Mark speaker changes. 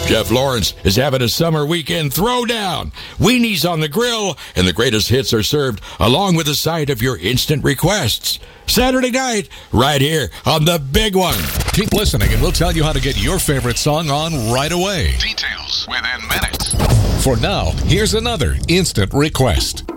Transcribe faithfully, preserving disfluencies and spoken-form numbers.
Speaker 1: Jeff Lawrence is having a summer weekend throwdown. Weenies on the grill, and the greatest hits are served along with a side of your instant requests. Saturday night, right here on The Big One.
Speaker 2: Keep listening and we'll tell you how to get your favorite song on right away.
Speaker 3: Details within minutes.
Speaker 2: For now, here's another instant request.